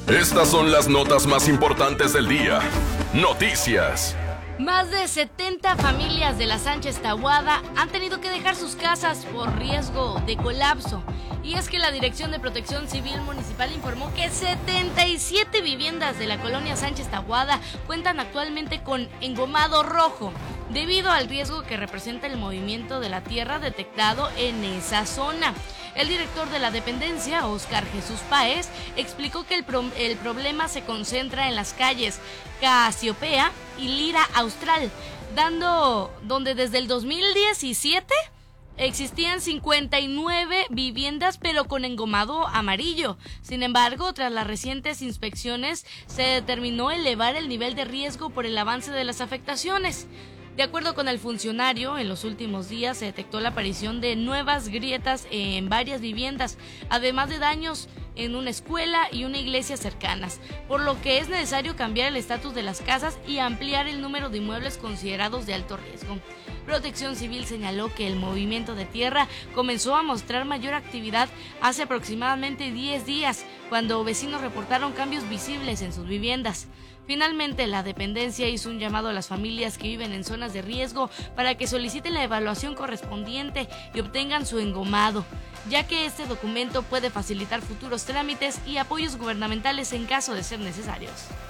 Estas son las notas más importantes del día. Noticias. Más de 70 familias de la Sánchez Taboada han tenido que dejar sus casas por riesgo de colapso. Y es que la Dirección de Protección Civil Municipal informó que 77 viviendas de la colonia Sánchez Taboada cuentan actualmente con engomado rojo, debido al riesgo que representa el movimiento de la tierra detectado en esa zona. El director de la dependencia, Óscar Jesús Páez, explicó que el problema se concentra en las calles Casiopea y Lira Austral, donde desde el 2017 existían 59 viviendas pero con engomado amarillo. Sin embargo, tras las recientes inspecciones se determinó elevar el nivel de riesgo por el avance de las afectaciones. De acuerdo con el funcionario, en los últimos días se detectó la aparición de nuevas grietas en varias viviendas, además de daños en una escuela y una iglesia cercanas, por lo que es necesario cambiar el estatus de las casas y ampliar el número de inmuebles considerados de alto riesgo. Protección Civil señaló que el movimiento de tierra comenzó a mostrar mayor actividad hace aproximadamente 10 días, cuando vecinos reportaron cambios visibles en sus viviendas. Finalmente, la dependencia hizo un llamado a las familias que viven en zonas de riesgo para que soliciten la evaluación correspondiente y obtengan su engomado, ya que este documento puede facilitar futuros trámites y apoyos gubernamentales en caso de ser necesarios.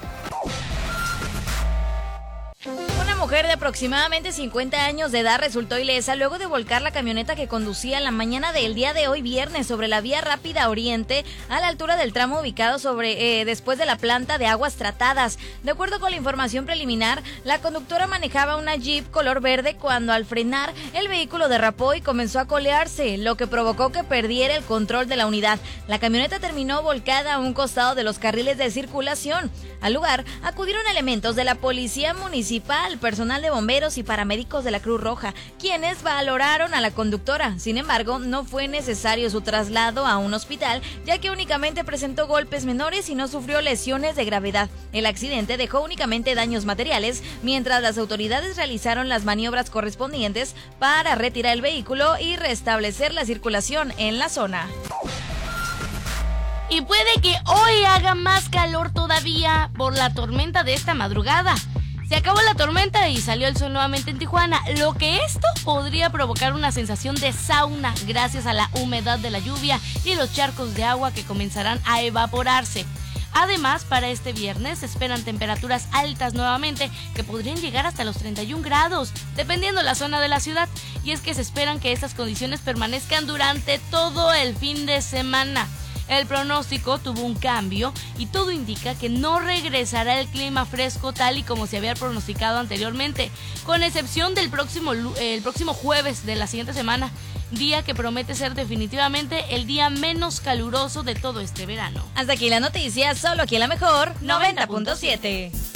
Una mujer de aproximadamente 50 años de edad resultó ilesa luego de volcar la camioneta que conducía la mañana del día de hoy viernes sobre la vía rápida Oriente a la altura del tramo ubicado después de la planta de aguas tratadas. De acuerdo con la información preliminar, la conductora manejaba una Jeep color verde cuando al frenar el vehículo derrapó y comenzó a colearse, lo que provocó que perdiera el control de la unidad. La camioneta terminó volcada a un costado de los carriles de circulación. Al lugar acudieron elementos de la Policía Municipal, personal de bomberos y paramédicos de la Cruz Roja, quienes valoraron a la conductora. Sin embargo, no fue necesario su traslado a un hospital, ya que únicamente presentó golpes menores y no sufrió lesiones de gravedad. El accidente dejó únicamente daños materiales, mientras las autoridades realizaron las maniobras correspondientes para retirar el vehículo y restablecer la circulación en la zona. Y puede que hoy haga más calor todavía por la tormenta de esta madrugada. Se acabó la tormenta y salió el sol nuevamente en Tijuana, lo que esto podría provocar una sensación de sauna gracias a la humedad de la lluvia y los charcos de agua que comenzarán a evaporarse. Además, para este viernes se esperan temperaturas altas nuevamente que podrían llegar hasta los 31 grados, dependiendo la zona de la ciudad. Y es que se esperan que estas condiciones permanezcan durante todo el fin de semana. El pronóstico tuvo un cambio y todo indica que no regresará el clima fresco tal y como se había pronosticado anteriormente, con excepción del próximo jueves de la siguiente semana, día que promete ser definitivamente el día menos caluroso de todo este verano. Hasta aquí la noticia, solo aquí en la mejor 90.7.